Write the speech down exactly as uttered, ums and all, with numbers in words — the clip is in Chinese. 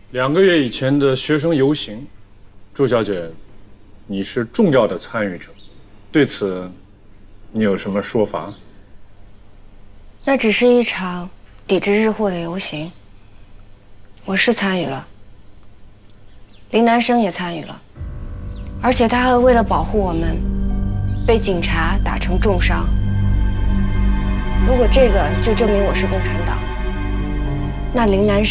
两个月以前的学生游行，朱小姐，你是重要的参与者，对此，你有什么说法？ 那只是一场抵制日货的游行，我是参与了，林南生也参与了，而且他还为了保护我们，被警察打成重伤。如果这个就证明我是共产党，那林南生